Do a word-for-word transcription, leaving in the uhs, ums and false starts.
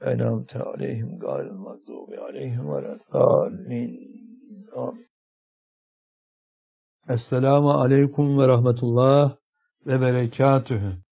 en'amte aleyhim gayril mağdubi aleyhim veleddallin. Amin. Esselamu aleyküm ve rahmetullah ve berekatühü.